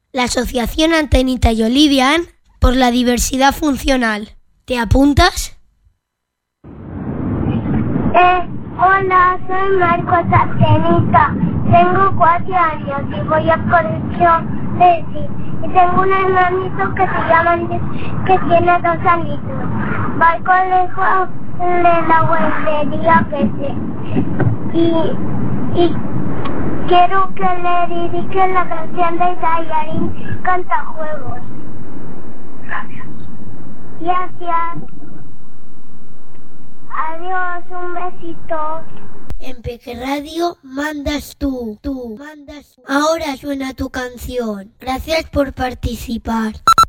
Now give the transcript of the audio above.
la Asociación Antenita y Olivian por la diversidad funcional. ¿Te apuntas? Hola, soy Marcos Antenita. Tengo 4 años y voy al colegio Ceci. Y tengo un hermanito que se llama Andrés, que tiene 2 añitos. Va al colegio de la guardería Ceci. Y quiero que le dediquen la canción de Tallarín Cantajuegos. Gracias. Adiós, un besito. En Peque Radio mandas tú. Ahora suena tu canción. Gracias por participar.